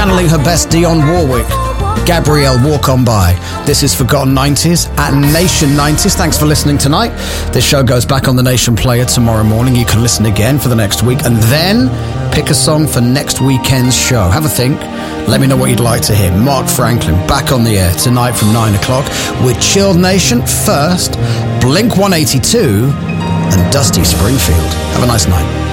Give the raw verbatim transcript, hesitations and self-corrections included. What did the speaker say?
channeling her best Dionne Warwick. Gabrielle, Walk On By. This is Forgotten nineties at Nation nineties. Thanks for listening tonight. This show goes back on the Nation Player tomorrow morning. You can listen again for the next week and then pick a song for next weekend's show. Have a think. Let me know what you'd like to hear. Mark Franklin back on the air tonight from nine o'clock with Chilled Nation. First, Blink one eighty-two and Dusty Springfield. Have a nice night.